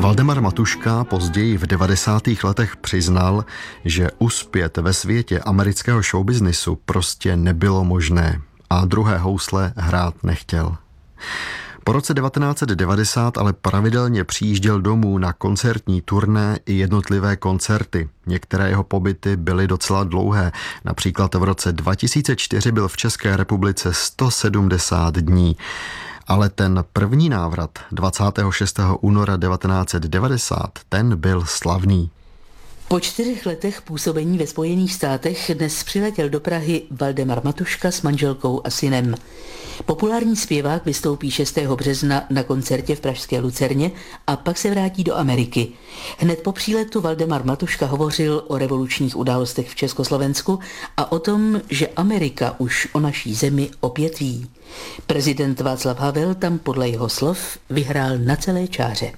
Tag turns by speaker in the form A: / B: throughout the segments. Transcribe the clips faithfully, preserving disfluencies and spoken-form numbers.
A: Valdemar Matuška později v devadesátých letech přiznal, že uspět ve světě amerického showbiznisu prostě nebylo možné a druhé housle hrát nechtěl. Po roce devatenáct set devadesát ale pravidelně přijížděl domů na koncertní turné i jednotlivé koncerty. Některé jeho pobyty byly docela dlouhé. Například v roce dva tisíce čtyři byl v České republice sto sedmdesát dní. Ale ten první návrat dvacátého šestého února devatenáct set devadesát, ten byl slavný.
B: Po čtyřech letech působení ve Spojených státech dnes přiletěl do Prahy Valdemar Matuška s manželkou a synem. Populární zpěvák vystoupí šestého března na koncertě v pražské Lucerně a pak se vrátí do Ameriky. Hned po příletu Valdemar Matuška hovořil o revolučních událostech v Československu a o tom, že Amerika už o naší zemi opět ví. Prezident Václav Havel tam podle jeho slov vyhrál na celé čáře.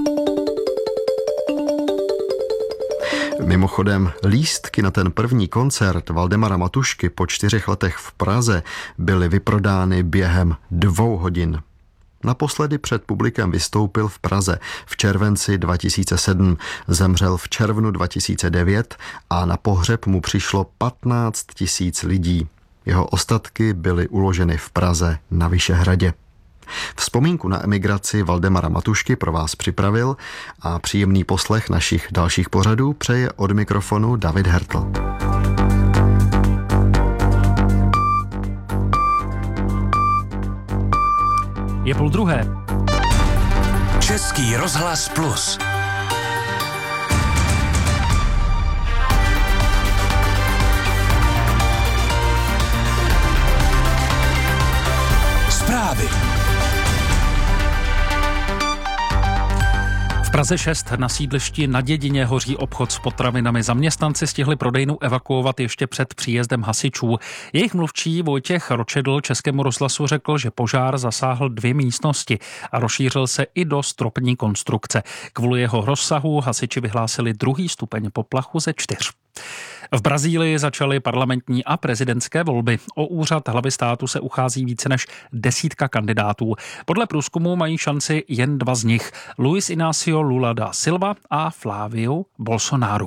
A: Mimochodem, lístky na ten první koncert Valdemara Matušky po čtyřech letech v Praze byly vyprodány během dvou hodin. Naposledy před publikem vystoupil v Praze v červenci dva tisíce sedm, zemřel v červnu dva tisíce devět a na pohřeb mu přišlo patnáct tisíc lidí. Jeho ostatky byly uloženy v Praze na Vyšehradě. Vzpomínku na emigraci Valdemara Matušky pro vás připravil a příjemný poslech našich dalších pořadů přeje od mikrofonu David Hertl.
C: Je půl druhé.
D: Český rozhlas plus. Zprávy.
C: V Praze šest na sídlišti na Dědině hoří obchod s potravinami. Zaměstnanci stihli prodejnu evakuovat ještě před příjezdem hasičů. Jejich mluvčí Vojtěch Ročedl Českému rozhlasu řekl, že požár zasáhl dvě místnosti a rozšířil se i do stropní konstrukce. Kvůli jeho rozsahu hasiči vyhlásili druhý stupeň poplachu ze čtyř. V Brazílii začaly parlamentní a prezidentské volby. O úřad hlavy státu se uchází více než desítka kandidátů. Podle průzkumu mají šanci jen dva z nich. Luiz Inácio Lula da Silva a Flávio Bolsonaro.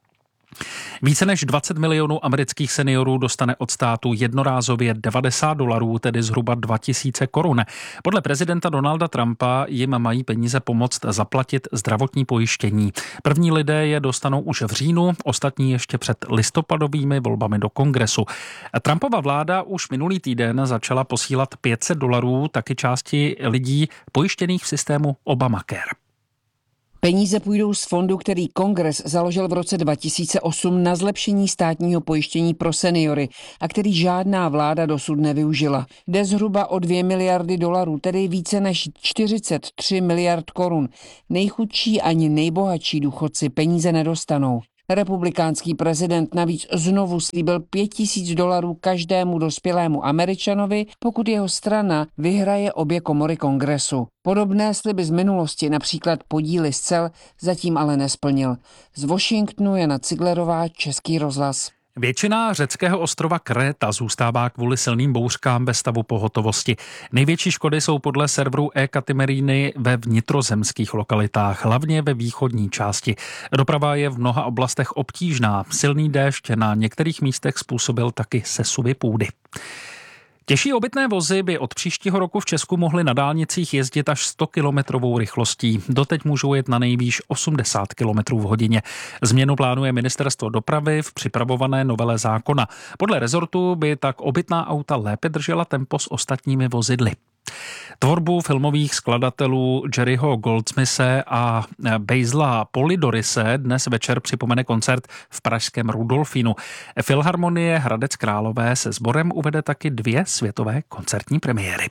C: Více než dvacet milionů amerických seniorů dostane od státu jednorázově devadesát dolarů, tedy zhruba dva tisíce korun. Podle prezidenta Donalda Trumpa jim mají peníze pomoct zaplatit zdravotní pojištění. První lidé je dostanou už v říjnu, ostatní ještě před listopadovými volbami do kongresu. Trumpova vláda už minulý týden začala posílat pět set dolarů taky části lidí pojištěných v systému Obamacare.
E: Peníze půjdou z fondu, který Kongres založil v roce dva tisíce osm na zlepšení státního pojištění pro seniory a který žádná vláda dosud nevyužila. Jde zhruba o dvě miliardy dolarů, tedy více než čtyřicet tři miliard korun. Nejchudší ani nejbohatší důchodci peníze nedostanou. Republikánský prezident navíc znovu slíbil pět tisíc dolarů každému dospělému Američanovi, pokud jeho strana vyhraje obě komory kongresu. Podobné sliby z minulosti, například podíly z cel, zatím ale nesplnil. Z Washingtonu Jana Ciglerová, Český rozhlas.
C: Většina řeckého ostrova Kréta zůstává kvůli silným bouřkám ve stavu pohotovosti. Největší škody jsou podle serveru e-Katimeríny ve vnitrozemských lokalitách, hlavně ve východní části. Doprava je v mnoha oblastech obtížná. Silný déšť na některých místech způsobil taky sesuvy půdy. Těžší obytné vozy by od příštího roku v Česku mohly na dálnicích jezdit až sto kilometrovou rychlostí. Doteď můžou jet na nejvýš osmdesát kilometrů v hodině. Změnu plánuje Ministerstvo dopravy v připravované novele zákona. Podle rezortu by tak obytná auta lépe držela tempo s ostatními vozidly. Tvorbu filmových skladatelů Jerryho Goldsmithe a Basilea Polidorise dnes večer připomene koncert v pražském Rudolfínu. Filharmonie Hradec Králové se sborem uvede taky dvě světové koncertní premiéry.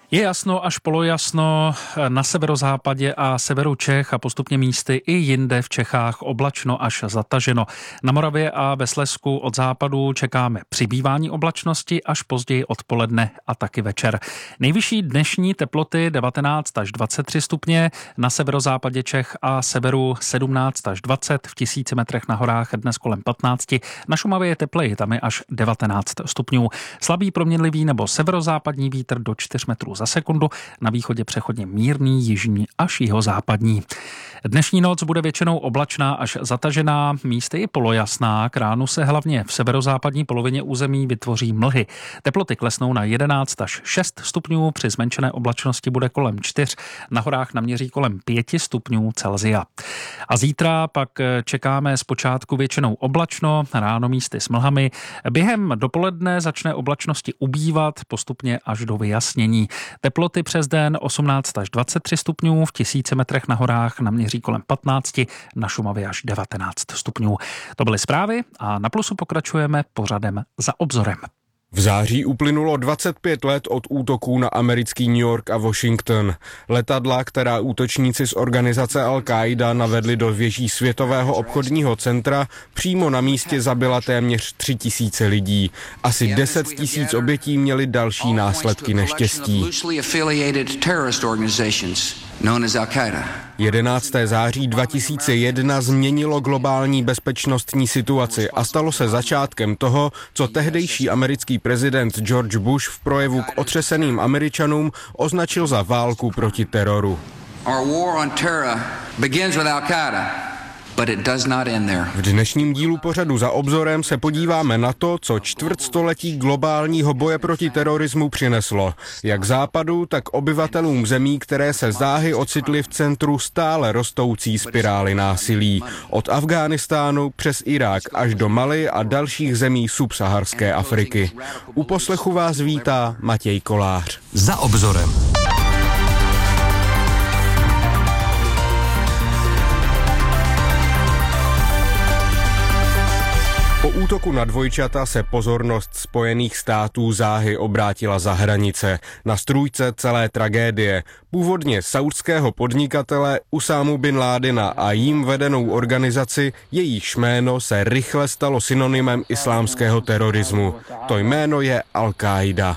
C: Je jasno až polojasno na severozápadě a severu Čech a postupně místy i jinde v Čechách oblačno až zataženo. Na Moravě a ve Slezsku od západu čekáme přibývání oblačnosti až později odpoledne a taky večer. Nejvyšší dnešní teploty devatenáct až dvacet tři stupně, na severozápadě Čech a severu sedmnáct až dvacet, v tisíci metrech na horách dnes kolem patnáct, na Šumavě je tepleji, tam je až devatenáct stupňů. Slabý proměnlivý nebo severozápadní vítr do čtyř metrů za sekundu, na východě přechodně mírný, jižní až jihozápadní. Dnešní noc bude většinou oblačná až zatažená, místy i polojasná. K ránu se hlavně v severozápadní polovině území vytvoří mlhy. Teploty klesnou na jedenáct až šest stupňů, při zmenšené oblačnosti bude kolem čtyř, na horách naměří kolem pět stupňů Celsia. A zítra pak čekáme zpočátku většinou oblačno, ráno místy s mlhami. Během dopoledne začne oblačnosti ubývat, postupně až do vyjasnění. Teploty přes den osmnáct až dvacet tři stupňů, v tisíci metrech na horách naměří kolem patnáct, na Šumavě až devatenáct stupňů. To byly zprávy a na Plusu pokračujeme pořadem Za obzorem.
D: V září uplynulo dvacet pět let od útoků na americký New York a Washington. Letadla, která útočníci z organizace Al-Qaida navedli do věží Světového obchodního centra, přímo na místě zabila téměř tři tisíce lidí. Asi deset tisíc obětí měly další následky neštěstí. jedenáctého září dva tisíce jedna změnilo globální bezpečnostní situaci a stalo se začátkem toho, co tehdejší americký prezident George Bush v projevu k otřeseným Američanům označil za válku proti teroru. V dnešním dílu pořadu Za obzorem se podíváme na to, co čtvrtstoletí globálního boje proti terorismu přineslo. Jak západu, tak obyvatelům zemí, které se záhy ocitly v centru stále rostoucí spirály násilí. Od Afghánistánu přes Irák až do Mali a dalších zemí subsaharské Afriky. U poslechu vás vítá Matěj Kolář.
F: Za obzorem.
D: Po útoku na dvojčata se pozornost Spojených států záhy obrátila za hranice. Na strůjce celé tragédie. Původně saudského podnikatele Usámu bin Ládina a jím vedenou organizaci, jejíž jméno se rychle stalo synonymem islámského terorismu. To jméno je Al-Qaida.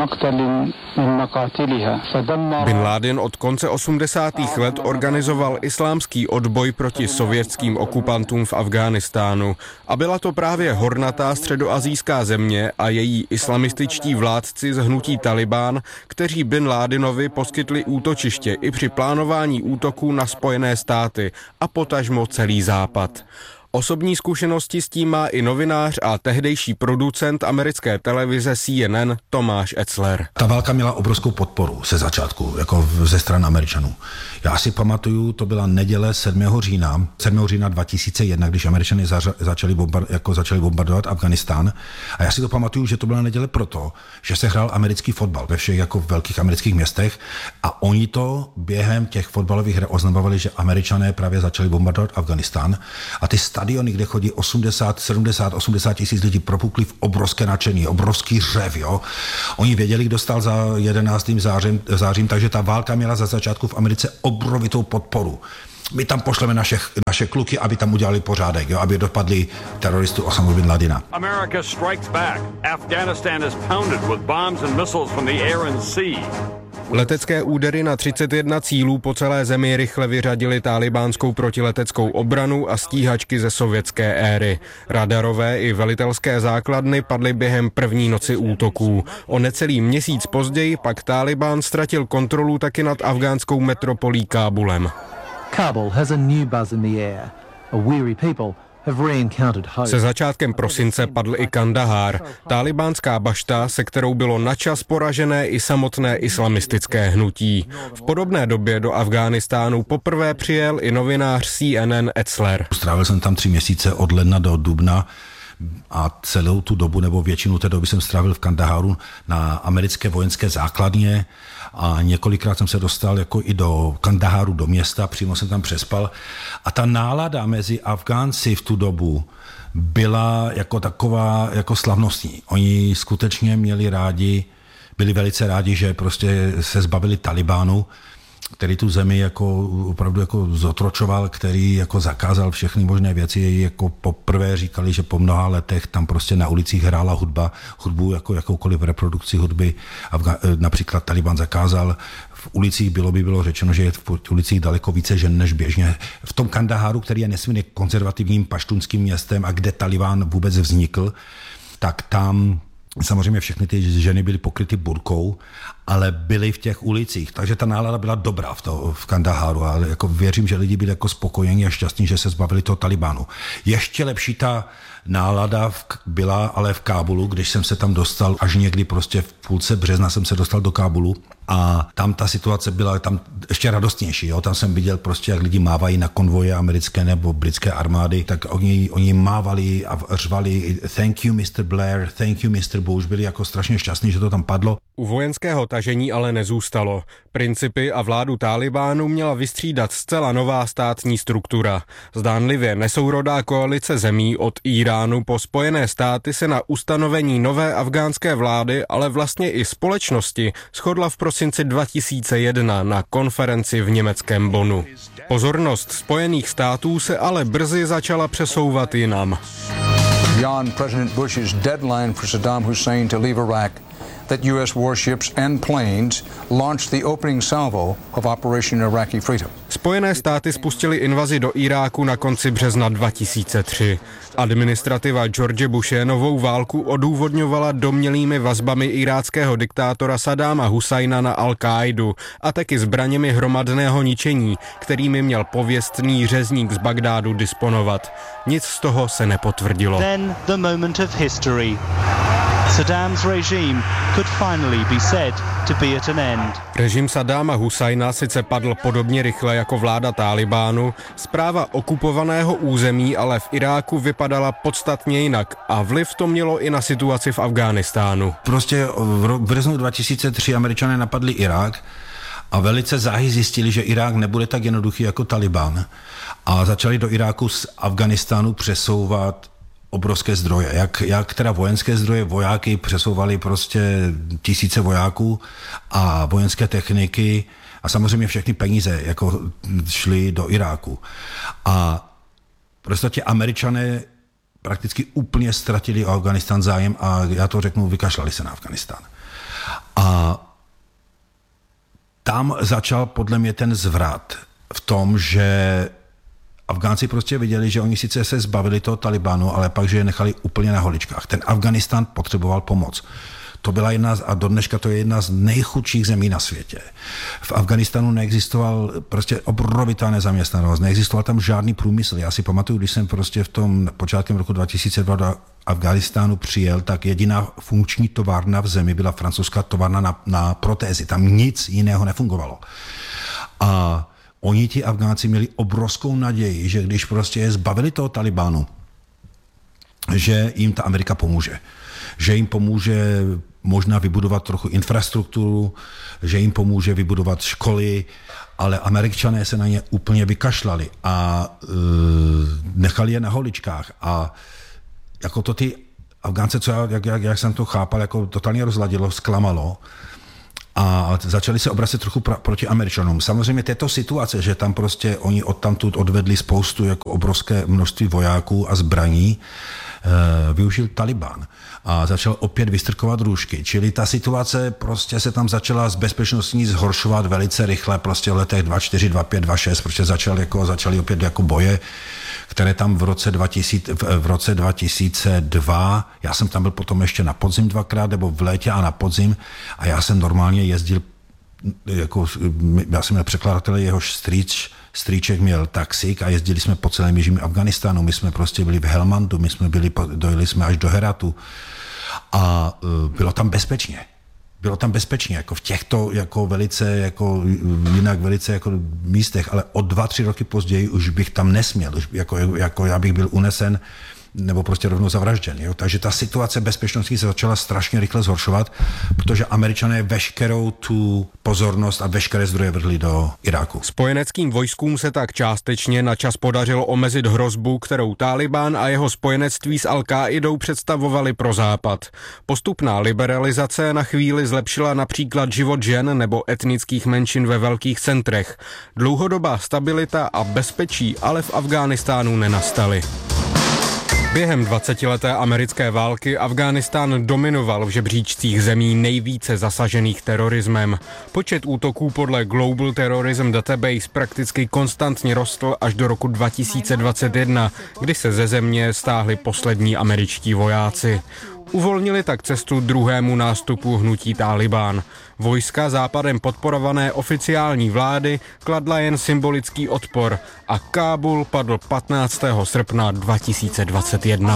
D: Bin Ládin od konce osmdesátých let organizoval islámský odboj proti sovětským okupantům v Afghánistánu. A byla to právě hornatá středoasijská země a její islamističtí vládci z hnutí Talibán, kteří Bin Ládinovi poskytli útočiště i při plánování útoků na Spojené státy a potažmo celý západ. Osobní zkušenosti s tím má i novinář a tehdejší producent americké televize C N N Tomáš Etzler.
F: Ta válka měla obrovskou podporu se začátku, jako ze stran Američanů. Já si pamatuju, to byla neděle sedmého října, sedmého října dva tisíce jedna, když Američané zařa, začali, bombard, jako začali bombardovat Afghánistán. A já si to pamatuju, že to byla neděle proto, že se hrál americký fotbal ve všech jako velkých amerických městech a oni to během těch fotbalových her oznamovali, že Američané právě začali bombardovat Afghánistán a ty stadiony, kde chodí osmdesát, sedmdesát, osmdesát tisíc lidí, propukli v obrovské nadšení, obrovský řev, jo. Oni věděli, kdo stál za jedenáctým zářím, zářím, takže ta válka měla za začátku v Americe obrovitou podporu. My tam pošleme naše, naše kluky, aby tam udělali pořádek, jo, aby dopadli teroristu Usámu bin Ládina.
G: America strikes back. Afghanistan is pounded with bombs and missiles from the air and sea.
D: Letecké údery na třicet jedna cílů po celé zemi rychle vyřadili tálibánskou protileteckou obranu a stíhačky ze sovětské éry. Radarové i velitelské základny padly během první noci útoků. O necelý měsíc později pak Tálibán ztratil kontrolu taky nad afgánskou metropolí Kábulem.
H: Kabul has a new buzz in the air. A weary people
D: Se začátkem prosince padl i Kandahár, tálibánská bašta, se kterou bylo načas poražené i samotné islamistické hnutí. V podobné době do Afghánistánu poprvé přijel i novinář C N N Etzler.
F: Strávil jsem tam tři měsíce od ledna do dubna a celou tu dobu, nebo většinu té doby jsem strávil v Kandaháru na americké vojenské základně a několikrát jsem se dostal jako i do Kandaháru, do města, přímo jsem tam přespal a ta nálada mezi Afgánci v tu dobu byla jako taková jako slavnostní. Oni skutečně měli rádi byli velice rádi, že prostě se zbavili Talibánu, který tu zemi jako opravdu jako zotročoval, který jako zakázal všechny možné věci. Jako poprvé říkali, že po mnoha letech tam prostě na ulicích hrála hudba, hudbu jako jakoukoliv reprodukci hudby. Afga- například Taliban zakázal. V ulicích bylo by bylo řečeno, že je v ulicích daleko více žen než běžně. V tom Kandaháru, který je nesmírně konzervativním paštunským městem a kde Taliban vůbec vznikl, tak tam samozřejmě všechny ty ženy byly pokryty burkou, ale byly v těch ulicích, takže ta nálada byla dobrá v, to, v Kandaháru a jako věřím, že lidi byli jako spokojení a šťastní, že se zbavili toho Talibánu. Ještě lepší ta nálada v, byla ale v Kábulu, když jsem se tam dostal, až někdy prostě v půlce března jsem se dostal do Kábulu a tam ta situace byla tam ještě radostnější. Jo? Tam jsem viděl prostě, jak lidi mávají na konvoje americké nebo britské armády, tak oni, oni mávali a řvali thank you mister Blair, thank you mister Bush, byli jako strašně šťastní, že to tam padlo.
D: U vojenského tažení ale nezůstalo. Principy a vládu Talibánu měla vystřídat zcela nová státní struktura. Zdánlivě nesourodá koalice zemí od Íránu po Spojené státy se na ustanovení nové afgánské vlády, ale vlastně i společnosti shodla v prosinci dva tisíce jedna na konferenci v německém Bonnu. Pozornost Spojených států se ale brzy začala přesouvat jinam.
I: Beyond President Bush's deadline for Saddam Hussein to leave Iraq, that U S warships and planes launched the opening salvo of Operation Iraqi Freedom.
D: Spojené státy spustily invazi do Iráku na konci března dva tisíce tři. Administrativa George Bushe novou válku odůvodňovala domnělými vazbami iráckého diktátora Saddáma Husajna na Al-Káidu a taky zbraněmi hromadného ničení, kterými měl pověstný řezník z Bagdádu disponovat. Nic z toho se nepotvrdilo.
J: Then the moment of history. Saddam's regime could finally be said to be at an end.
D: Režim Saddáma Husajna sice padl podobně rychle jako vláda Talibánu, správa okupovaného území ale v Iráku vypadala podstatně jinak a vliv to mělo i na situaci v Afghánistánu.
F: Prostě v březnu dva tisíce tři Američané napadli Irák a velice záhy zjistili, že Irák nebude tak jednoduchý jako Taliban a začali do Iráku z Afghánistánu přesouvat obrovské zdroje, jak, jak teda vojenské zdroje, vojáky přesouvali prostě tisíce vojáků a vojenské techniky a samozřejmě všechny peníze jako šly do Iráku. A prostě Američané prakticky úplně ztratili o Afghánistán zájem a já to řeknu, vykašlali se na Afghánistán. A tam začal podle mě ten zvrat v tom, že Afgánci prostě viděli, že oni sice se zbavili toho Talibánu, ale pak, že je nechali úplně na holičkách. Ten Afghánistán potřeboval pomoc. To byla jedna, a do dneška to je jedna z nejchudších zemí na světě. V Afghánistánu neexistoval prostě obrovitá nezaměstnanost, neexistoval tam žádný průmysl. Já si pamatuju, když jsem prostě v tom počátkem roku dva tisíce dva do Afghánistánu přijel, tak jediná funkční továrna v zemi byla francouzská továrna na, na protézy. Tam nic jiného nefungovalo. A oni, ti Afgánci, měli obrovskou naději, že když prostě je zbavili toho Talibánu, že jim ta Amerika pomůže. Že jim pomůže možná vybudovat trochu infrastrukturu, že jim pomůže vybudovat školy, ale Američané se na ně úplně vykašlali a e, nechali je na holičkách. A jako to ty Afgánce, co já, jak, jak, jak jsem to chápal, jako totálně rozladilo, zklamalo. A začali se obracet trochu pra, proti Američanům. Samozřejmě této situace, že tam prostě oni odtamtud odvedli spoustu jako obrovské množství vojáků a zbraní, e, využil Taliban a začal opět vystrkovat růžky. Čili ta situace prostě se tam začala z bezpečnostní zhoršovat velice rychle, prostě v letech dva čtyři, dva pět, dva šest, protože začal jako, začaly opět jako boje, které tam v roce, dva tisíce, v roce dva tisíce dva, já jsem tam byl potom ještě na podzim dvakrát, nebo v létě a na podzim, a já jsem normálně jezdil, jako, já jsem měl překladatele, jehož strýč, strýček měl taxík a jezdili jsme po celém jižním Afghánistánu, my jsme prostě byli v Helmandu, my jsme byli, dojeli jsme až do Heratu a bylo tam bezpečně. Bylo tam bezpečně, jako v těchto jako velice, jako jinak velice jako místech, ale o dva, tři roky později už bych tam nesměl, už jako, jako já bych byl unesen nebo prostě rovnou zavražděn. Jo? Takže ta situace bezpečnosti se začala strašně rychle zhoršovat, protože Američané veškerou tu pozornost a veškeré zdroje vrhli do Iráku.
D: Spojeneckým vojskům se tak částečně na čas podařilo omezit hrozbu, kterou Tálibán a jeho spojenectví s Al-Káidou představovali pro Západ. Postupná liberalizace na chvíli zlepšila například život žen nebo etnických menšin ve velkých centrech. Dlouhodobá stabilita a bezpečí ale v Afghánistánu nenastaly. Během dvacetileté americké války Afghánistán dominoval v žebříčcích zemí nejvíce zasažených terorismem. Počet útoků podle Global Terrorism Database prakticky konstantně rostl až do roku dva tisíce dvacet jedna, kdy se ze země stáhli poslední američtí vojáci. Uvolnili tak cestu druhému nástupu hnutí Tálibán. Vojska západem podporované oficiální vlády kladla jen symbolický odpor a Kábul padl patnáctého srpna dva tisíce dvacet jedna.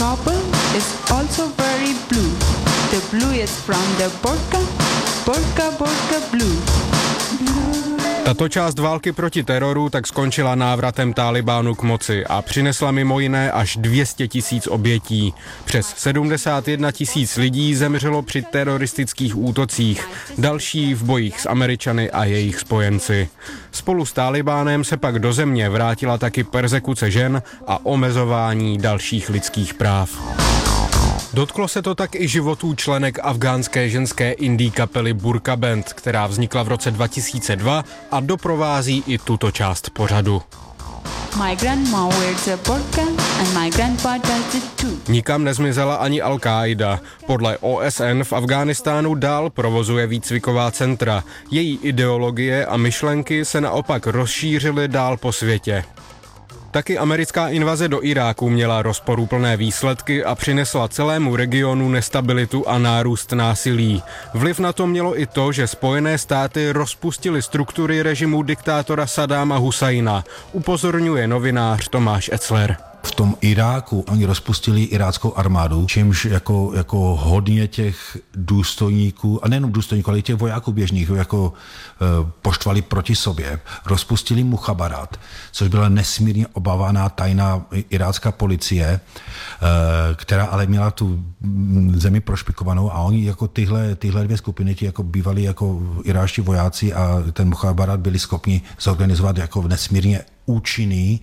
D: Tato část války proti teroru tak skončila návratem Tálibánu k moci a přinesla mimo jiné až dvě stě tisíc obětí. Přes sedmdesát jedna tisíc lidí zemřelo při teroristických útocích, další v bojích s Američany a jejich spojenci. Spolu s Tálibánem se pak do země vrátila taky perzekuce žen a omezování dalších lidských práv. Dotklo se to tak i životů členek afgánské ženské indie kapely Burka Band, která vznikla v roce dva tisíce dva a doprovází i tuto část pořadu. My grandma wears a burqa and my grandpa does it too. Nikam nezmizela ani Al-Káida. Podle O S N v Afghánistánu dál provozuje výcviková centra. Její ideologie a myšlenky se naopak rozšířily dál po světě. Taky americká invaze do Iráku měla rozporuplné výsledky a přinesla celému regionu nestabilitu a nárůst násilí. Vliv na to mělo i to, že Spojené státy rozpustily struktury režimu diktátora Saddáma Husajna, upozorňuje novinář Tomáš Etzler.
F: V tom Iráku oni rozpustili iráckou armádu, čímž jako, jako hodně těch důstojníků, a nejenom důstojníků, ale i těch vojáků běžných, jako e, poštvali proti sobě. Rozpustili Muchabarat, což byla nesmírně obávaná tajná irácká policie, e, která ale měla tu zemi prošpikovanou a oni jako tyhle, tyhle dvě skupiny, ti jako bývali jako iráčtí vojáci a ten Muchabarat byli schopni zorganizovat jako nesmírně účinný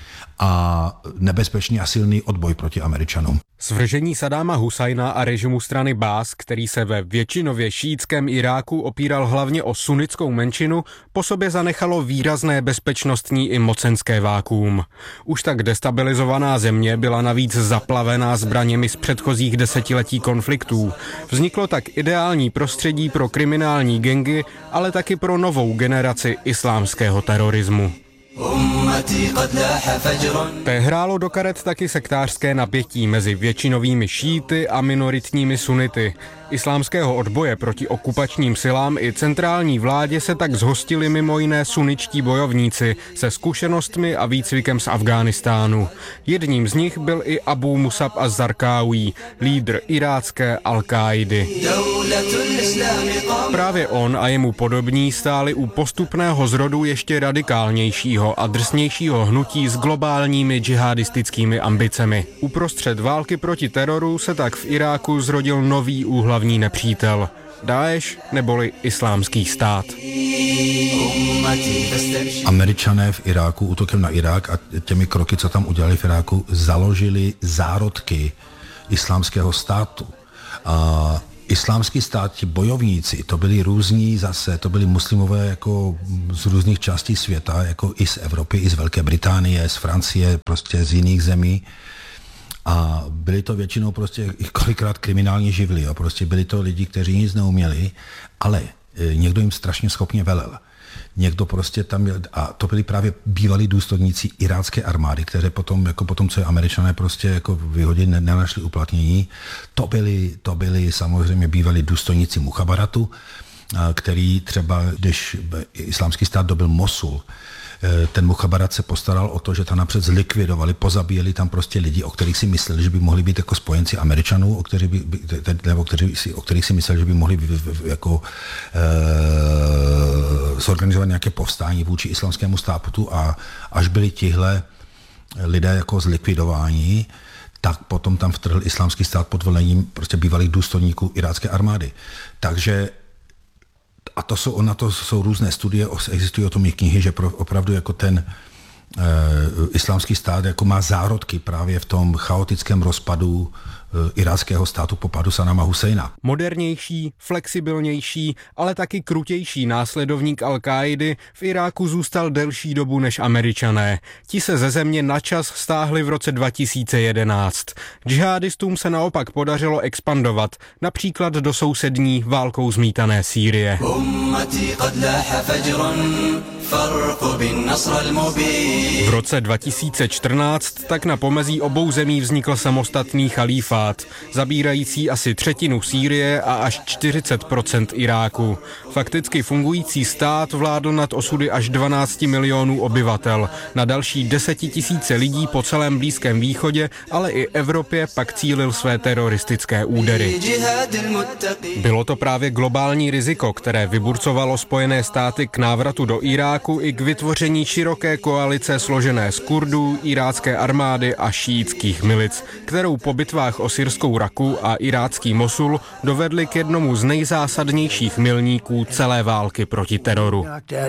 F: a nebezpečný a silný odboj proti Američanům.
D: Svržení Saddáma Husajna a režimu strany Bás, který se ve většinově šíitském Iráku opíral hlavně o sunnickou menšinu, po sobě zanechalo výrazné bezpečnostní i mocenské vákuum. Už tak destabilizovaná země byla navíc zaplavená zbraněmi z předchozích desetiletí konfliktů. Vzniklo tak ideální prostředí pro kriminální gangy, ale taky pro novou generaci islámského terorismu. Té hrálo do karet taky sektářské napětí mezi většinovými šíity a minoritními sunity. Islámského odboje proti okupačním silám i centrální vládě se tak zhostili mimo jiné sunničtí bojovníci se zkušenostmi a výcvikem z Afghánistánu. Jedním z nich byl i Abu Musab az-Zarqawi, lídr irácké Al-Káidy. Právě on a jemu podobní stáli u postupného zrodu ještě radikálnějšího a drsnějšího hnutí s globálními džihadistickými ambicemi. Uprostřed války proti teroru se tak v Iráku zrodil nový úhlavní nepřítel. Daeš neboli Islámský stát.
F: Američané v Iráku útokem na Irák a těmi kroky, co tam udělali v Iráku, založili zárodky Islámského státu. A Islámský stát, ti bojovníci, to byli různí zase, to byli muslimové jako z různých částí světa, jako i z Evropy, i z Velké Británie, z Francie, prostě z jiných zemí. A byli to většinou prostě kolikrát kriminální živly, jo. Prostě byli to lidi, kteří nic neuměli, ale někdo jim strašně schopně velel. Někdo prostě tam měl, a to byli právě bývalí důstojníci irácké armády, kteří potom, jako potom, co je Američané prostě jako vyhodili, nenašli uplatnění. To byli, to byli samozřejmě bývalí důstojníci Muchabaratu, který třeba, když Islámský stát dobil Mosul, ten Muchabarat se postaral o to, že tam napřed zlikvidovali, pozabíjeli tam prostě lidi, o kterých si mysleli, že by mohli být jako spojenci Američanů, o kterých, by, nebo kteří si, o kterých si mysleli, že by mohli jako e, zorganizovat nějaké povstání vůči Islámskému státu a až byli tihle lidé jako zlikvidováni, tak potom tam vtrhl Islámský stát pod velením prostě bývalých důstojníků irácké armády. Takže a to jsou, na to jsou různé studie, existují o tom i knihy, že pro, opravdu jako ten e, Islámský stát jako má zárodky právě v tom chaotickém rozpadu iráckého státu po pádu Saddáma Husajna.
D: Modernější, flexibilnější, ale taky krutější následovník Al-Káidy v Iráku zůstal delší dobu než Američané. Ti se ze země načas stáhli v roce dva tisíce jedenáct. Džihadistům se naopak podařilo expandovat, například do sousední válkou zmítané Sýrie. V roce dva tisíce čtrnáct tak na pomezí obou zemí vznikl samostatný chalífát, zabírající asi třetinu Sýrie a až čtyřicet procent Iráku. Fakticky fungující stát vládl nad osudy až dvanáct milionů obyvatel. Na další desetitisíce lidí po celém Blízkém východě, ale i Evropě pak cílil své teroristické údery. Bylo to právě globální riziko, které vyburcovalo Spojené státy k návratu do Iráku i k vytvoření široké koalice složené z Kurdů, irácké armády a šíitských milic, kterou po bitvách o syrskou Raku a irácký Mosul dovedli k jednomu z nejzásadnějších milníků celé války proti teroru.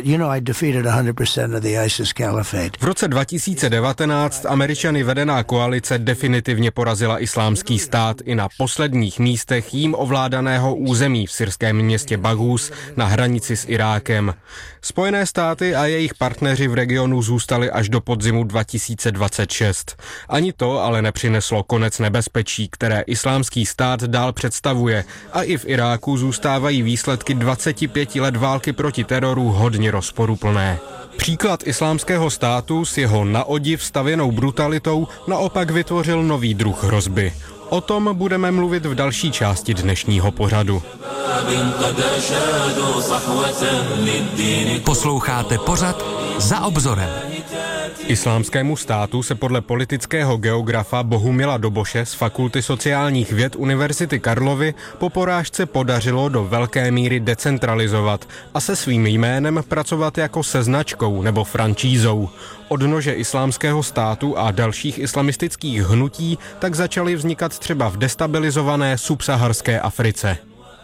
D: V roce dva tisíce devatenáct Američany vedená koalice definitivně porazila Islámský stát i na posledních místech jím ovládaného území v syrském městě Baghuz na hranici s Irákem. Spojené státy a jejich partneři v regionu zůstali až do podzimu dva tisíce dvacet šest. Ani to ale nepřineslo konec nebezpečí, které Islámský stát dál představuje, a i v Iráku zůstávají výsledky dvacet pět let války proti teroru hodně rozporuplné. Příklad Islámského státu s jeho na odiv stavěnou brutalitou naopak vytvořil nový druh hrozby. O tom budeme mluvit v další části dnešního pořadu.
K: Posloucháte pořad Za obzorem.
D: Islámskému státu se podle politického geografa Bohumila Doboše z Fakulty sociálních věd Univerzity Karlovy po porážce podařilo do velké míry decentralizovat a se svým jménem pracovat jako se značkou nebo franšízou. Od nože Islámského státu a dalších islamistických hnutí tak začaly vznikat třeba v destabilizované subsaharské Africe.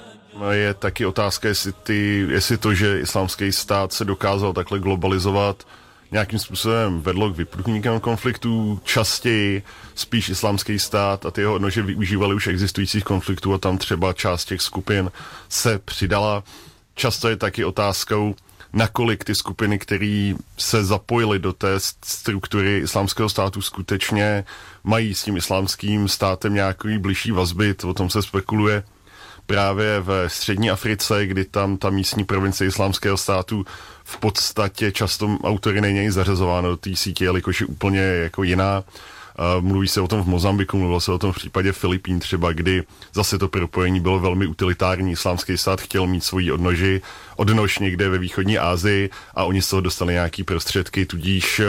L: Je taky otázka, jestli, ty, jestli to, že Islámský stát se dokázal takhle globalizovat, nějakým způsobem vedlo k vypuknutí konfliktů, častěji spíš Islámský stát a ty jeho odnože využívali už existujících konfliktů a tam třeba část těch skupin se přidala. Často je taky otázkou, nakolik ty skupiny, které se zapojily do té struktury Islámského státu, skutečně mají s tím Islámským státem nějaký bližší vazby, o tom se spekuluje právě ve střední Africe, kdy tam ta místní provincie Islámského státu v podstatě často autory není zařazováno do té sítě, jelikož je úplně jako jiná. Mluví se o tom v Mozambiku, mluvilo se o tom v případě Filipín třeba, kdy zase to propojení bylo velmi utilitární. Islámský stát chtěl mít svoji odnoži, odnož někde ve východní Asii a oni z toho dostali nějaký prostředky, tudíž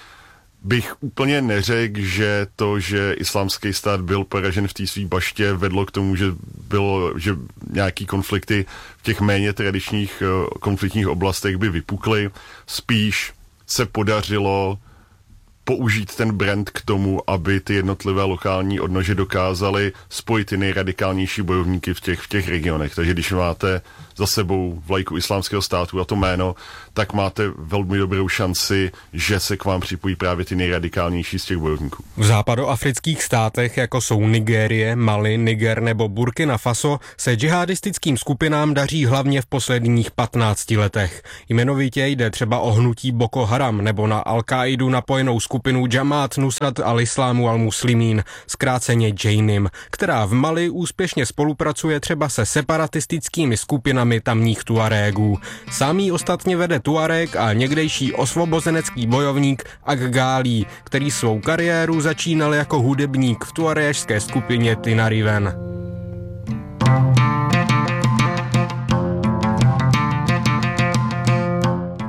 L: bych úplně neřekl, že to, že Islámský stát byl poražen v té svý baště, vedlo k tomu, že bylo, že nějaký konflikty v těch méně tradičních konfliktních oblastech by vypukly. Spíš se podařilo použít ten brand k tomu, aby ty jednotlivé lokální odnože dokázaly spojit ty nejradikálnější bojovníky v těch, v těch regionech. Takže když máte za sebou vlajku Islámského státu a to jméno, tak máte velmi dobrou šanci, že se k vám připojí právě ty nejradikálnější z těch bojovníků.
D: V západoafrických státech, jako jsou Nigérie, Mali, Niger nebo Burkina Faso, se džihadistickým skupinám daří hlavně v posledních patnácti letech. Jmenovitě jde třeba o hnutí Boko Haram nebo na Al-Káidu napojenou skupinu Džamát Nusrat al-Islámu al-Muslimín, zkráceně Džejnim, která v Mali úspěšně spolupracuje třeba se separatistickými skupinami tamních Tuarégů. Sám jí ostatně vede Tuareg a někdejší osvobozenecký bojovník Ag Ghali, který svou kariéru začínal jako hudebník v tuaréžské skupině Tinariwen.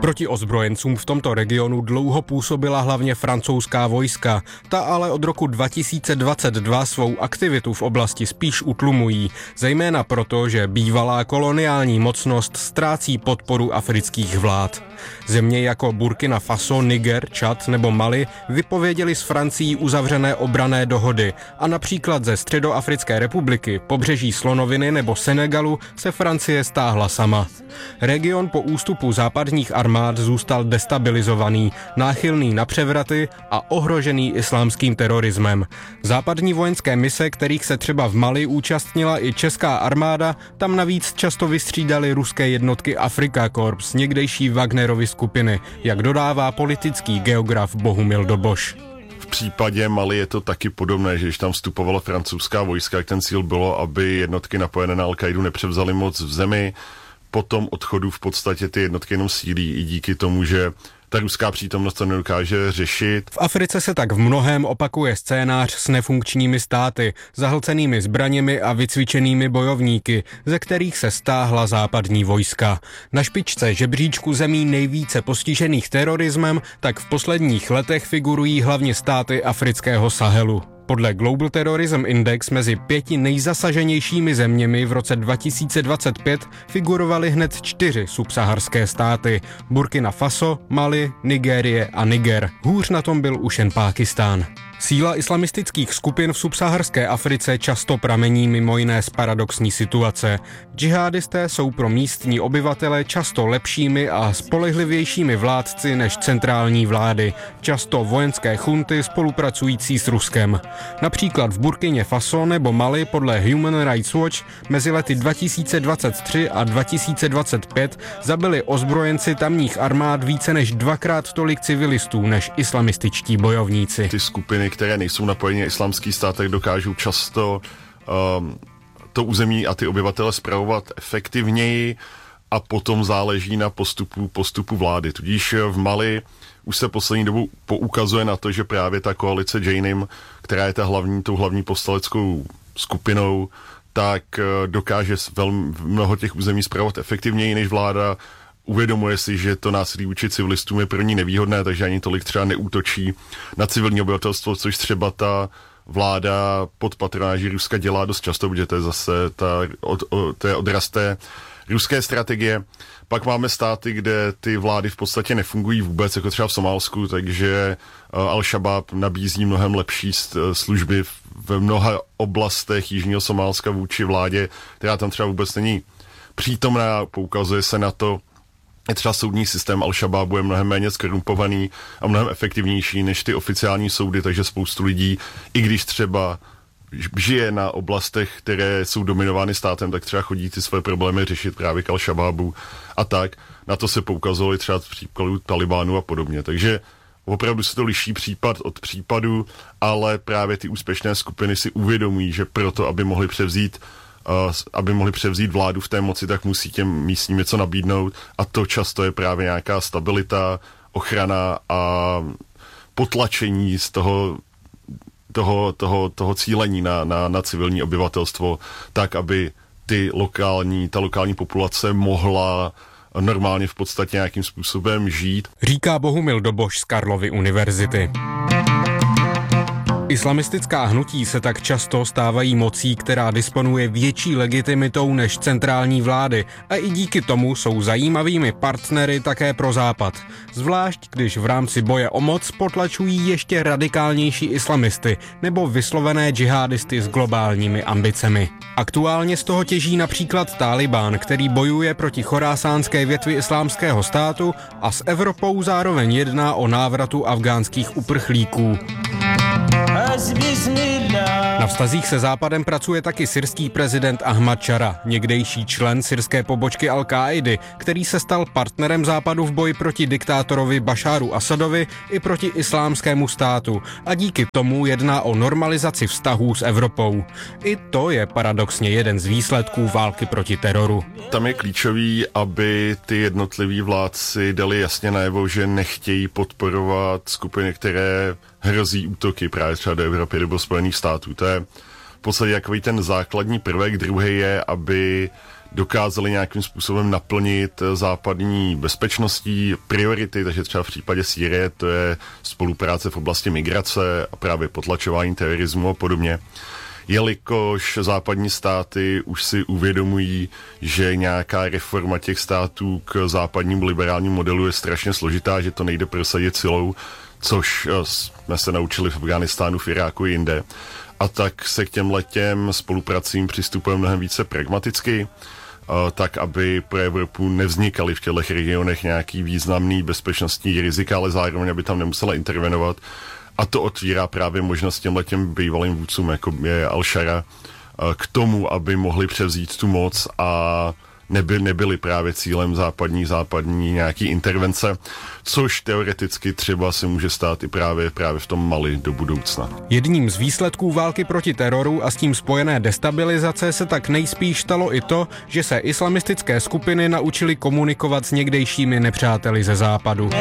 D: Proti ozbrojencům v tomto regionu dlouho působila hlavně francouzská vojska. Ta ale od roku dva tisíce dvacet dva svou aktivitu v oblasti spíš utlumují, zejména proto, že bývalá koloniální mocnost ztrácí podporu afrických vlád. Země jako Burkina Faso, Niger, Čad nebo Mali vypověděly s Francií uzavřené obranné dohody a například ze Středoafrické republiky, Pobřeží slonoviny nebo Senegalu se Francie stáhla sama. Region po ústupu západních armád zůstal destabilizovaný, náchylný na převraty a ohrožený islámským terorismem. Západní vojenské mise, kterých se třeba v Mali účastnila i česká armáda, tam navíc často vystřídaly ruské jednotky Afrika Korps, někdejší Wagnerovy skupiny, jak dodává politický geograf Bohumil Doboš.
L: V případě Mali je to taky podobné, že když tam vstupovala francouzská vojska, jak ten cíl bylo, aby jednotky napojené na Al-Kaidu nepřevzaly moc v zemi. Po tom odchodu v podstatě ty jednotky jenom sílí i díky tomu, že ta ruská přítomnost to nedokáže řešit.
D: V Africe se tak v mnohém opakuje scénář s nefunkčními státy, zahlcenými zbraněmi a vycvičenými bojovníky, ze kterých se stáhla západní vojska. Na špičce žebříčku zemí nejvíce postižených terorismem tak v posledních letech figurují hlavně státy afrického Sahelu. Podle Global Terrorism Index mezi pěti nejzasaženějšími zeměmi v roce dva tisíce dvacet pět figurovaly hned čtyři subsaharské státy: Burkina Faso, Mali, Nigérie a Niger. Hůř na tom byl už jen Pákistán. Síla islamistických skupin v subsaharské Africe často pramení mimo jiné z paradoxní situace. Džihadisté jsou pro místní obyvatele často lepšími a spolehlivějšími vládci než centrální vlády, často vojenské chunty spolupracující s Ruskem. Například v Burkině Faso nebo Mali podle Human Rights Watch mezi lety dva tisíce dvacet tři a dva tisíce dvacet pět zabili ozbrojenci tamních armád více než dvakrát tolik civilistů než islamističtí bojovníci.
L: Ty skupiny, které nejsou napojeny na islámský stát, tak dokážou často um, to území a ty obyvatele spravovat efektivněji a potom záleží na postupu, postupu vlády. Tudíž v Mali už se poslední dobu poukazuje na to, že právě ta koalice Jainim, která je ta hlavní, tou hlavní povstaleckou skupinou, tak dokáže velmi mnoho těch území spravovat efektivněji než vláda. Uvědomuje si, že to násilí vůči civilistům je pro ní nevýhodné, takže ani tolik třeba neútočí na civilní obyvatelstvo, což třeba ta vláda pod patronáží Ruska dělá dost často, protože to je zase ta, od, od, to je odraz té ruské strategie. Pak máme státy, kde ty vlády v podstatě nefungují vůbec, jako třeba v Somálsku, takže Al-Shabaab nabízí mnohem lepší služby v mnoha oblastech jižního Somálska vůči vládě, která tam třeba vůbec není přítomná, poukazuje se na to. Třeba soudní systém Al-Shabaabu je mnohem méně skorumpovaný a mnohem efektivnější než ty oficiální soudy, takže spoustu lidí, i když třeba žije na oblastech, které jsou dominovány státem, tak třeba chodí ty své problémy řešit právě k Al-Shabaabu a tak. Na to se poukazovali třeba v příkladu Talibánu a podobně. Takže opravdu se to liší případ od případu, ale právě ty úspěšné skupiny si uvědomují, že proto, aby mohli převzít aby mohli převzít vládu v té moci, tak musí těm místním něco nabídnout a to často je právě nějaká stabilita, ochrana a potlačení z toho, toho, toho, toho cílení na, na, na civilní obyvatelstvo, tak, aby ty lokální, ta lokální populace mohla normálně v podstatě nějakým způsobem žít.
D: Říká Bohumil Doboš z Karlovy univerzity. Islamistická hnutí se tak často stávají mocí, která disponuje větší legitimitou než centrální vlády a i díky tomu jsou zajímavými partnery také pro Západ. Zvlášť, když v rámci boje o moc potlačují ještě radikálnější islamisty nebo vyslovené džihadisty s globálními ambicemi. Aktuálně z toho těží například Tálibán, který bojuje proti chorásánské větvi islámského státu a s Evropou zároveň jedná o návratu afgánských uprchlíků. Na vztazích se Západem pracuje taky syrský prezident Ahmad Čara, někdejší člen syrské pobočky Al-Káidy, který se stal partnerem Západu v boji proti diktátorovi Bašáru Asadovi i proti islámskému státu a díky tomu jedná o normalizaci vztahů s Evropou. I to je paradoxně jeden z výsledků války proti teroru.
L: Tam je klíčový, aby ty jednotliví vládci dali jasně najevo, že nechtějí podporovat skupiny, které hrozí útoky právě třeba do Evropy nebo Spojených států. To je v podstatě takový ten základní prvek. Druhý je, aby dokázali nějakým způsobem naplnit západní bezpečnostní priority, takže třeba v případě Sýrie to je spolupráce v oblasti migrace a právě potlačování terorismu a podobně. Jelikož západní státy už si uvědomují, že nějaká reforma těch států k západnímu liberálnímu modelu je strašně složitá, že to nejde prosadit silou, což jsme se naučili v Afghánistánu, v Iráku i jinde. A tak se k těm letěm spolupracím přistupuje mnohem více pragmaticky, tak aby pro Evropu nevznikaly v těchto regionech nějaký významný bezpečnostní rizika, ale zároveň, aby tam nemusela intervenovat. A to otvírá právě možnost těmhle těm bývalým vůdcům, jako je Al-Shara, k tomu, aby mohli převzít tu moc a neby, nebyly právě cílem západní, západní nějaký intervence, což teoreticky třeba se může stát i právě, právě v tom Mali do budoucna.
D: Jedním z výsledků války proti teroru a s tím spojené destabilizace se tak nejspíš stalo i to, že se islamistické skupiny naučily komunikovat s někdejšími nepřáteli ze západu.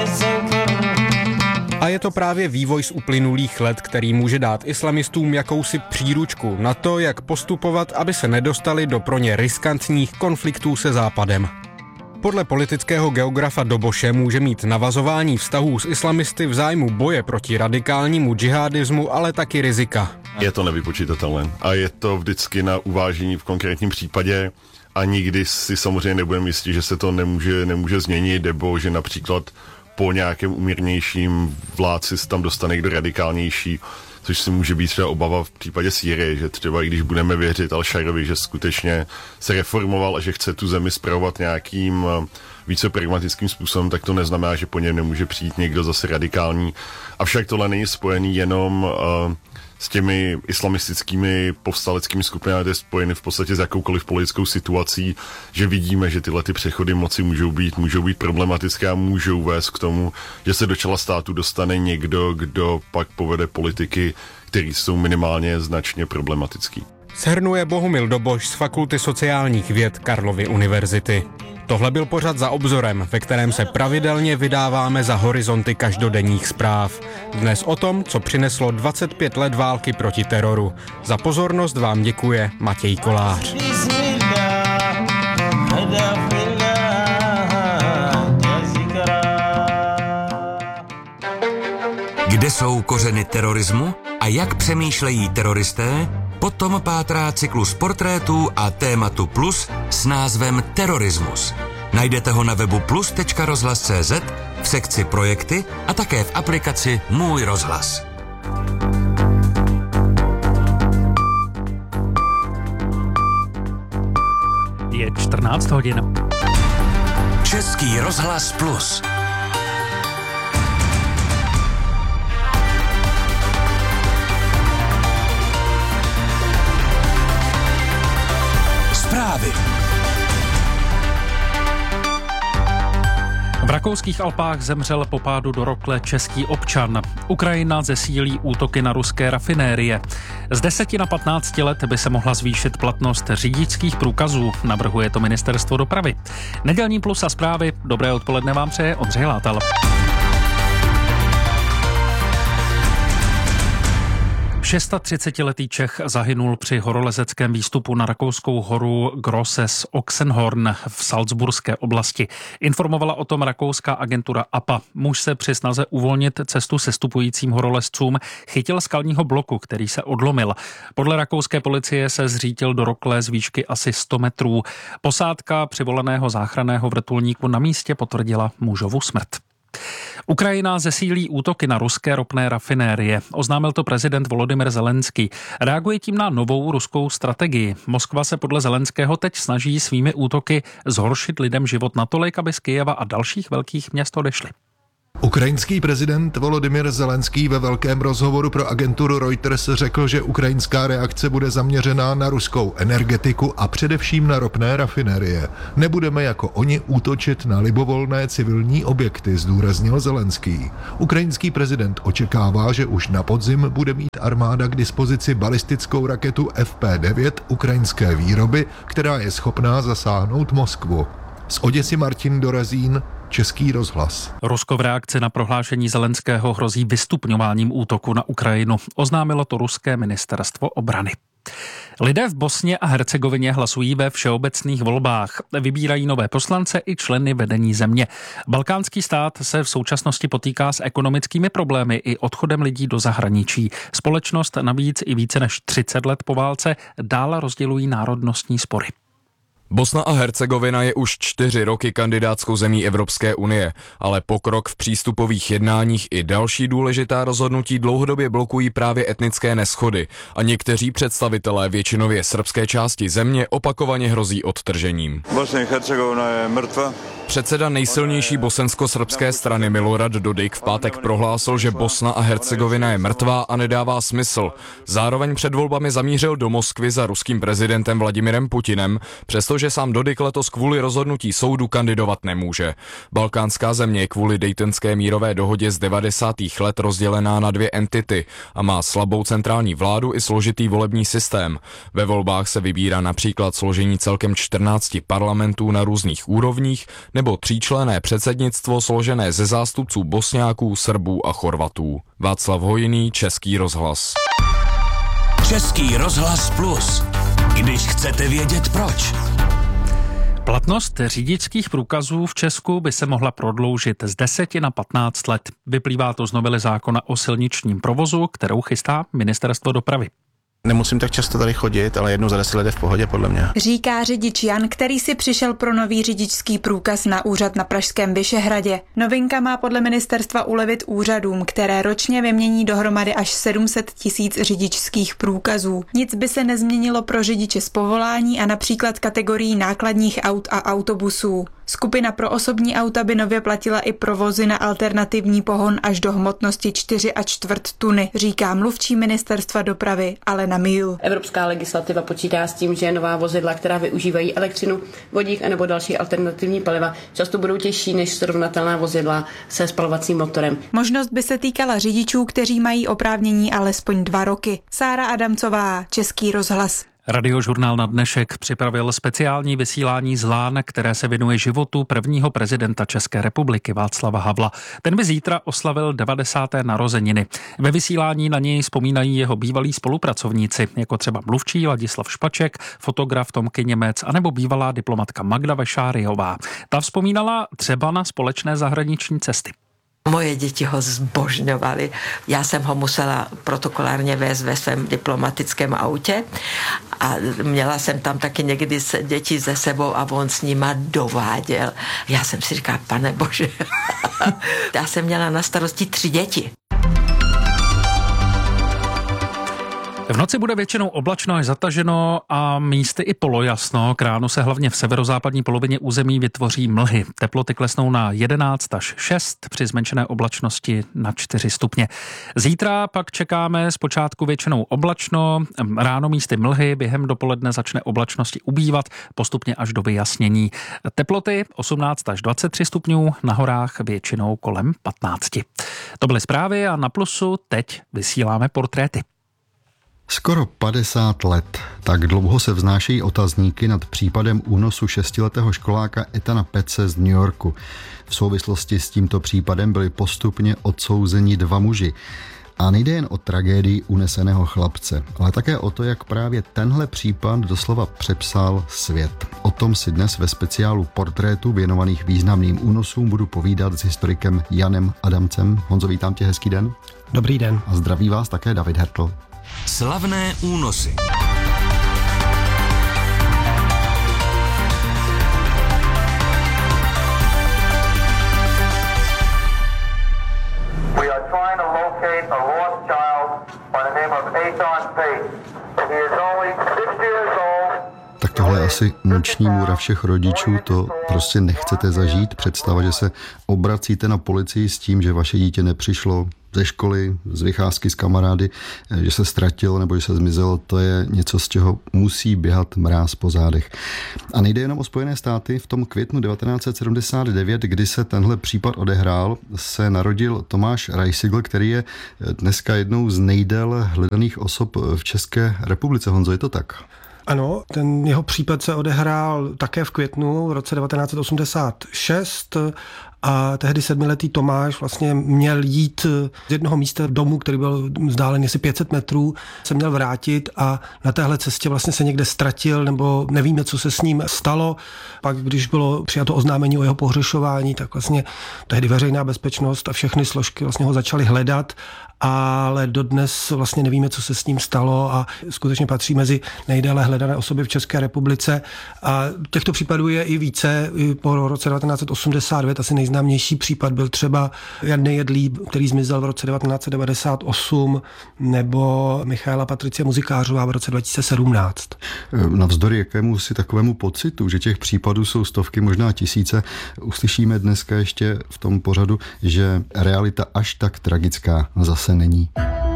D: A je to právě vývoj z uplynulých let, který může dát islamistům jakousi příručku na to, jak postupovat, aby se nedostali do pro ně riskantních konfliktů se Západem. Podle politického geografa Doboše může mít navazování vztahů s islamisty v zájmu boje proti radikálnímu džihadismu, ale taky rizika.
L: Je to nevypočitatelné a je to vždycky na uvážení v konkrétním případě a nikdy si samozřejmě nebudeme jistí, že se to nemůže, nemůže změnit, nebo že například po nějakém umírnějším vládci se tam dostane někdo radikálnější, což si může být třeba obava v případě Sýrie, že třeba i když budeme věřit Al-Sharovi, že skutečně se reformoval a že chce tu zemi spravovat nějakým více pragmatickým způsobem, tak to neznamená, že po něm nemůže přijít někdo zase radikální. Avšak tohle není spojený jenom uh, s těmi islamistickými povstaleckými skupinami, to je spojený v podstatě s jakoukoliv politickou situací, že vidíme, že tyhle ty přechody moci můžou být, můžou být problematické a můžou vést k tomu, že se do čela státu dostane někdo, kdo pak povede politiky, které jsou minimálně značně problematický.
D: Shrnuje Bohumil Doboš z Fakulty sociálních věd Karlovy univerzity. Tohle byl pořad Za obzorem, ve kterém se pravidelně vydáváme za horizonty každodenních zpráv. Dnes o tom, co přineslo dvacet pět let války proti teroru. Za pozornost vám děkuje Matěj Kolář.
K: Kde jsou kořeny terorismu a jak přemýšlejí teroristé? Potom pátrá cyklus portrétů a tématu Plus s názvem Terorismus. Najdete ho na webu plus tečka rozhlas tečka cé zet, v sekci Projekty a také v aplikaci Můj rozhlas.
C: Je čtrnáct hodin.
K: Český rozhlas Plus. Zprávy.
C: V rakouských Alpách zemřel po pádu do rokle český občan. Ukrajina zesílí útoky na ruské rafinérie. Z deseti na patnáct let by se mohla zvýšit platnost řidičských průkazů, navrhuje to ministerstvo dopravy. Nedělní Plus a zprávy. Dobré odpoledne vám přeje Ondřej Látal. třicetišestiletý Čech zahynul při horolezeckém výstupu na rakouskou horu Grosses Oxenhorn v Salzburské oblasti. Informovala o tom rakouská agentura A P A. Muž se při snaze uvolnit cestu sestupujícím horolezcům chytil skalního bloku, který se odlomil. Podle rakouské policie se zřítil do rokle z výšky asi sto metrů. Posádka přivolaného záchranného vrtulníku na místě potvrdila mužovu smrt. Ukrajina zesílí útoky na ruské ropné rafinérie. Oznámil to prezident Volodymyr Zelenský. Reaguje tím na novou ruskou strategii. Moskva se podle Zelenského teď snaží svými útoky zhoršit lidem život natolik, aby z Kyjeva a dalších velkých měst odešli.
M: Ukrajinský prezident Volodymyr Zelenský ve velkém rozhovoru pro agenturu Reuters řekl, že ukrajinská reakce bude zaměřená na ruskou energetiku a především na ropné rafinérie. Nebudeme jako oni útočit na libovolné civilní objekty, zdůraznil Zelenský. Ukrajinský prezident očekává, že už na podzim bude mít armáda k dispozici balistickou raketu F P devět ukrajinské výroby, která je schopná zasáhnout Moskvu. Z Oděsy Martin Dorazín, Český rozhlas.
C: Rusko v reakci na prohlášení Zelenského hrozí vystupňováním útoku na Ukrajinu. Oznámilo to ruské ministerstvo obrany. Lidé v Bosně a Hercegovině hlasují ve všeobecných volbách. Vybírají nové poslance i členy vedení země. Balkánský stát se v současnosti potýká s ekonomickými problémy i odchodem lidí do zahraničí. Společnost navíc i více než třicet let po válce dál rozdělují národnostní spory.
N: Bosna a Hercegovina je už čtyři roky kandidátskou zemí Evropské unie, ale pokrok v přístupových jednáních i další důležitá rozhodnutí dlouhodobě blokují právě etnické neshody a někteří představitelé většinově srbské části země opakovaně hrozí odtržením.
O: Bosna a Hercegovina je mrtva.
N: Předseda nejsilnější bosensko-srbské strany Milorad Dodik v pátek prohlásil, že Bosna a Hercegovina je mrtvá a nedává smysl. Zároveň před volbami zamířil do Moskvy za ruským prezidentem Vladimirem Putinem, přestože sám Dodik letos kvůli rozhodnutí soudu kandidovat nemůže. Balkánská země je kvůli Daytonské mírové dohodě z devadesátých let rozdělená na dvě entity a má slabou centrální vládu i složitý volební systém. Ve volbách se vybírá například složení celkem čtrnácti parlamentů na různých úrovních nebo tříčlenné předsednictvo složené ze zástupců Bosňáků, Srbů a Chorvatů. Václav Hojný, Český rozhlas.
K: Český rozhlas Plus. Když chcete vědět proč.
C: Platnost řidičských průkazů v Česku by se mohla prodloužit z deseti na patnáct let. Vyplývá to z novely zákona o silničním provozu, kterou chystá Ministerstvo dopravy.
P: Nemusím tak často tady chodit, ale jednou za deset let je v pohodě podle mě.
Q: Říká řidič Jan, který si přišel pro nový řidičský průkaz na úřad na pražském Vyšehradě. Novinka má podle ministerstva ulevit úřadům, které ročně vymění dohromady až sedm set tisíc řidičských průkazů. Nic by se nezměnilo pro řidiče z povolání a například kategorií nákladních aut a autobusů. Skupina pro osobní auta by nově platila i provozy na alternativní pohon až do hmotnosti čtyři a čtvrt tuny, říká mluvčí ministerstva dopravy Alena Míl.
R: Evropská legislativa počítá s tím, že nová vozidla, která využívají elektřinu, vodík anebo další alternativní paliva, často budou těžší než srovnatelná vozidla se spalovacím motorem.
Q: Možnost by se týkala řidičů, kteří mají oprávnění alespoň dva roky. Sára Adamcová, Český rozhlas.
C: Radiožurnál na dnešek připravil speciální vysílání z Lán, které se věnuje životu prvního prezidenta České republiky Václava Havla. Ten by zítra oslavil devadesáté narozeniny. Ve vysílání na něj vzpomínají jeho bývalí spolupracovníci, jako třeba mluvčí Ladislav Špaček, fotograf Tomky Němec anebo bývalá diplomatka Magda Vešáriová. Ta vzpomínala třeba na společné zahraniční cesty.
S: Moje děti ho zbožňovaly. Já jsem ho musela protokolárně vést ve svém diplomatickém autě a měla jsem tam taky někdy děti se sebou a on s nima dováděl. Já jsem si říkala, pane bože, já jsem měla na starosti tři děti.
C: V noci bude většinou oblačno až zataženo a místy i polojasno. K ránu se hlavně v severozápadní polovině území vytvoří mlhy. Teploty klesnou na jedenáct až šest, při zmenšené oblačnosti na čtyři stupně. Zítra pak čekáme zpočátku většinou oblačno, ráno místy mlhy, během dopoledne začne oblačnosti ubývat, postupně až do vyjasnění. Teploty osmnáct až dvacet tři stupňů, na horách většinou kolem patnáct. To byly zprávy a na Plusu teď vysíláme portréty.
A: Skoro padesát let. Tak dlouho se vznášejí otazníky nad případem únosu šestiletého školáka Ethana Petze z New Yorku. V souvislosti s tímto případem byli postupně odsouzeni dva muži. A nejde jen o tragédii uneseného chlapce, ale také o to, jak právě tenhle případ doslova přepsal svět. O tom si dnes ve speciálu portrétů věnovaných významným únosům budu povídat s historikem Janem Adamcem. Honzo, vítám tě, hezký den.
T: Dobrý den.
A: A zdraví vás také David Hertl.
K: Slavné únosy.
U: We are trying to locate a lost child by the name of Ethan Pate. He is only six years old.
A: Tak tohle je asi noční můra všech rodičů, to prostě nechcete zažít. Představa, že se obracíte na policii s tím, že vaše dítě nepřišlo ze školy, z vycházky s kamarády, že se ztratilo nebo že se zmizelo, to je něco, z čeho musí běhat mráz po zádech. A nejde jenom o Spojené státy. V tom květnu devatenáct set sedmdesát devět, kdy se tenhle případ odehrál, se narodil Tomáš Reisigl, který je dneska jednou z nejdéle hledaných osob v České republice. Honzo, je to tak?
T: Ano, ten jeho případ se odehrál také v květnu v roce devatenáct set osmdesát šest a tehdy sedmiletý Tomáš vlastně měl jít z jednoho místa domu, který byl vzdálen asi pět set metrů, se měl vrátit a na téhle cestě vlastně se někde ztratil nebo nevíme, co se s ním stalo. Pak, když bylo přijato oznámení o jeho pohřešování, tak vlastně tehdy veřejná bezpečnost a všechny složky vlastně ho začaly hledat, ale dodnes vlastně nevíme, co se s ním stalo a skutečně patří mezi nejdéle hledané osoby v České republice. A těchto případů je i více. I po roce devatenáct set osmdesát devět asi nejznámější případ byl třeba Jan Nejedlý, který zmizel v roce devatenáct set devadesát osm, nebo Michaela Patricie Muzikářová v roce dva tisíce sedmnáct.
A: Navzdory jakému si takovému pocitu, že těch případů jsou stovky, možná tisíce, uslyšíme dneska ještě v tom pořadu, že realita až tak tragická zase není.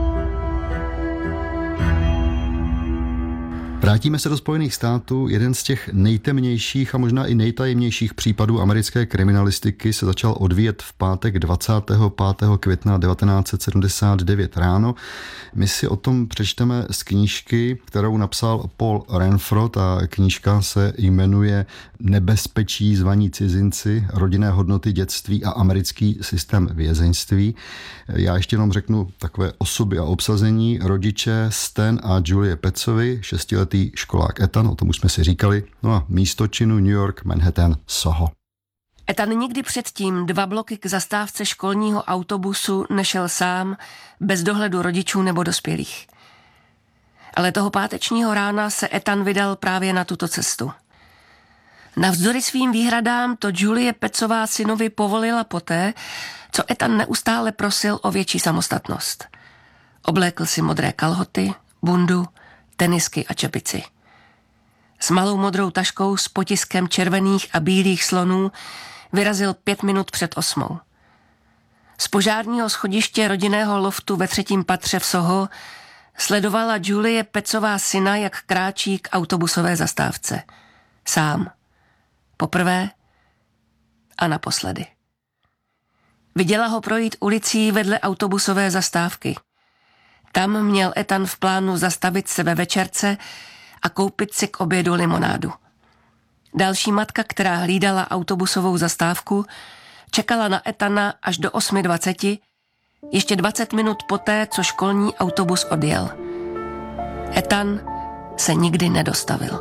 A: Vrátíme se do Spojených států. Jeden z těch nejtemnějších a možná i nejtajemnějších případů americké kriminalistiky se začal odvíjet v pátek dvacátého pátého května devatenáct set sedmdesát devět ráno. My si o tom přečteme z knížky, kterou napsal Paul Renfro. Ta knížka se jmenuje Nebezpečí zvaní cizinci, rodinné hodnoty dětství a americký systém vězeňství. Já ještě jenom řeknu takové osoby a obsazení. Rodiče Stan a Julie Petzovi, šestiletý školák Ethan, o tom už jsme si říkali, no a místo činu New York, Manhattan, Soho.
B: Ethan nikdy předtím dva bloky k zastávce školního autobusu nešel sám, bez dohledu rodičů nebo dospělých. Ale toho pátečního rána se Ethan vydal právě na tuto cestu. Navzdory svým výhradám to Julie Petzová synovi povolila poté, co Ethan neustále prosil o větší samostatnost. Oblékl si modré kalhoty, bundu, tenisky a čepici. S malou modrou taškou s potiskem červených a bílých slonů vyrazil pět minut před osmou. Z požárního schodiště rodinného loftu ve třetím patře v Soho sledovala Julie Petzová syna, jak kráčí k autobusové zastávce. Sám. Poprvé a naposledy. Viděla ho projít ulicí vedle autobusové zastávky. Tam měl Ethan v plánu zastavit se ve večerce a koupit si k obědu limonádu. Další matka, která hlídala autobusovou zastávku, čekala na Ethana až do osm dvacet, ještě dvacet minut poté, co školní autobus odjel. Ethan se nikdy nedostavil.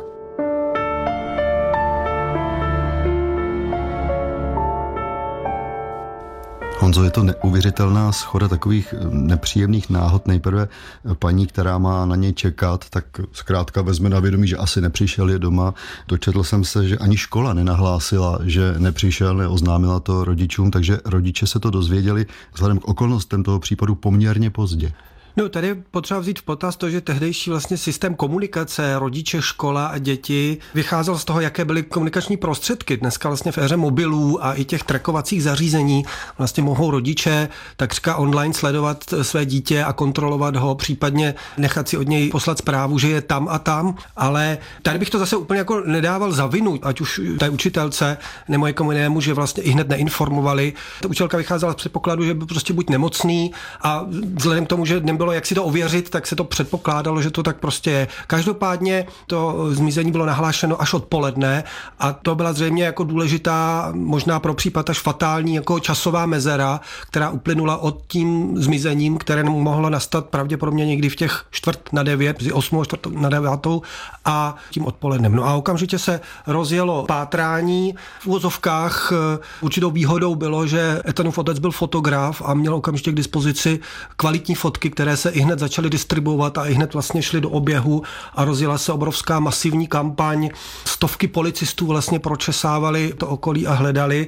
A: Honzo, je to neuvěřitelná shoda takových nepříjemných náhod. Nejprve paní, která má na něj čekat, tak zkrátka vezme na vědomí, že asi nepřišel, je doma. Dočetl jsem se, že ani škola nenahlásila, že nepřišel, neoznámila to rodičům, takže rodiče se to dozvěděli vzhledem k okolnostem toho případu poměrně pozdě.
T: No, tady je potřeba vzít v potaz to, že tehdejší vlastně systém komunikace, rodiče, škola a děti vycházel z toho, jaké byly komunikační prostředky. Dneska vlastně v éře mobilů a i těch trackovacích zařízení vlastně mohou rodiče takřka online sledovat své dítě a kontrolovat ho, případně nechat si od něj poslat zprávu, že je tam a tam, ale tady bych to zase úplně jako nedával za vinu, ať už té učitelce nebo někomu jinému, že vlastně i hned neinformovali. Ta učitelka vycházela z předpokladu, že byl prostě buď nemocný a vzhledem k tomu, že nebylo jak si to ověřit, tak se to předpokládalo, že to tak prostě je. Každopádně to zmizení bylo nahlášeno až odpoledne a to byla zřejmě jako důležitá, možná pro případ až fatální jako časová mezera, která uplynula od tím zmizením, které mohlo nastat pravděpodobně někdy v těch čtvrt na devět, mezi osmou a čtvrt na devátou a tím odpolednem. No a okamžitě se rozjelo pátrání. V uvozovkách určitou výhodou bylo, že Ethanův otec byl fotograf a měl okamžitě k dispozici kvalitní fotky, které se i hned začaly distribuovat a i hned vlastně šly do oběhu a rozjela se obrovská masivní kampaň. Stovky policistů vlastně pročesávali to okolí a hledali,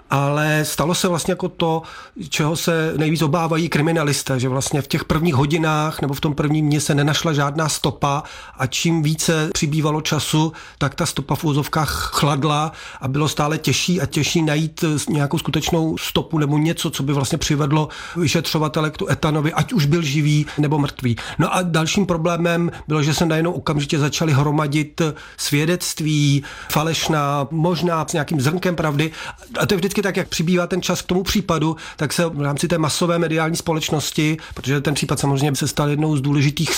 T: ale stalo se vlastně jako to, čeho se nejvíc obávají kriminalisté, že vlastně v těch prvních hodinách nebo v tom prvním dni se nenašla žádná stopa a čím více přibývalo času, tak ta stopa v úzovkách chladla a bylo stále těžší a těžší najít nějakou skutečnou stopu nebo něco, co by vlastně přivedlo vyšetřovatele k tu Ethanovi, ať už byl živý nebo mrtvý. No a dalším problémem bylo, že se najednou okamžitě začaly hromadit svědectví, falešná, možná s nějakým zrnkem pravdy. A to je vždycky tak, jak přibývá ten čas k tomu případu, tak se v rámci té masové mediální společnosti, protože ten případ samozřejmě se stal jednou z důležitých